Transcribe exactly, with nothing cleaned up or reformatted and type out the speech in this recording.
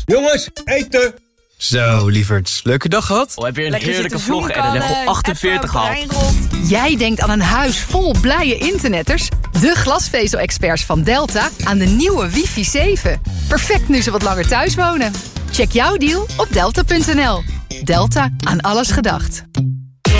Jongens, eten! Zo, lieverds. Leuke dag gehad? Oh, heb je een Lekker heerlijke zitten vlog en een level zoenkallen, achtenveertig appen, gehaald. breinrot. Jij denkt aan een huis vol blije internetters? De glasvezel-experts van Delta aan de nieuwe wifi zeven. Perfect nu ze wat langer thuis wonen. Check jouw deal op delta punt n l. Delta, aan alles gedacht.